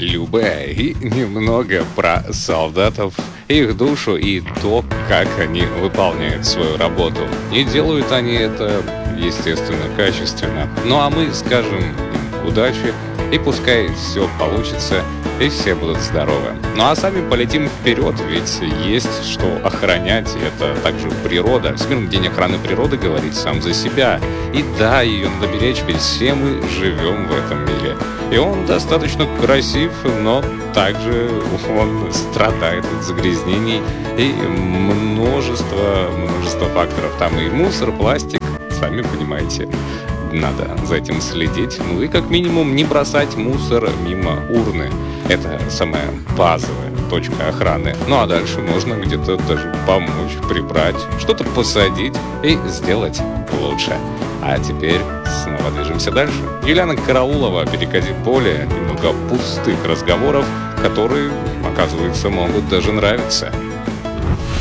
любая и немного про солдатов, их душу и то, как они выполняют свою работу. И делают они это, естественно, качественно. Ну а мы скажем им удачи, и пускай все получится, и все будут здоровы. Ну а сами полетим вперед, ведь есть что охранять, это также природа. Всемирный день охраны природы говорит сам за себя. И да, ее надо беречь, ведь все мы живем в этом мире. И он достаточно красив, но также он страдает от загрязнений и множество факторов. Там и мусор, пластик, сами понимаете. Надо за этим следить. Ну и как минимум не бросать мусор мимо урны. Это самая базовая точка охраны. Ну а дальше можно где-то даже помочь, прибрать, что-то посадить и сделать лучше. А теперь снова движемся дальше. Юлиана Караулова, «Перекати поле», немного пустых разговоров, которые, оказывается, могут даже нравиться.